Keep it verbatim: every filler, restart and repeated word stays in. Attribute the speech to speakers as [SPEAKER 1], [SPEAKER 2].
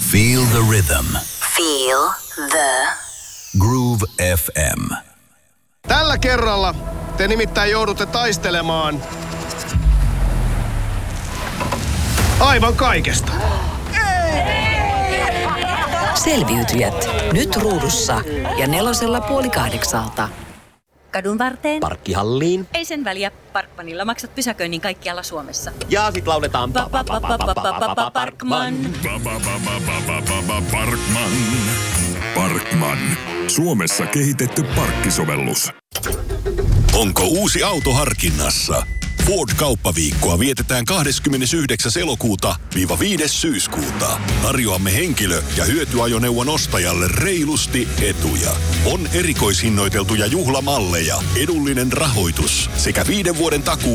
[SPEAKER 1] Feel the rhythm.
[SPEAKER 2] Feel the
[SPEAKER 1] Groove F M.
[SPEAKER 3] Tällä kerralla te nimittäin joudutte taistelemaan aivan kaikesta.
[SPEAKER 4] Selviytyjät. Nyt ruudussa ja nelosella puoli kahdeksalta.
[SPEAKER 5] Kadun varteen.
[SPEAKER 6] Parkkihalliin.
[SPEAKER 5] Ei sen väliä. Parkmanilla maksat pysäköinnin kaikkialla Suomessa.
[SPEAKER 6] Ja sit lauletaan Parkman.
[SPEAKER 7] Parkman. Parkman. Suomessa kehitetty parkkisovellus.
[SPEAKER 1] Onko uusi auto harkinnassa? Ford-kauppaviikkoa vietetään kahdeskymmenesyhdeksäs elokuuta viiva viides syyskuuta. Tarjoamme henkilö- ja hyötyajoneuvon ostajalle reilusti etuja. On erikoishinnoiteltuja juhlamalleja, edullinen rahoitus sekä viiden vuoden takuu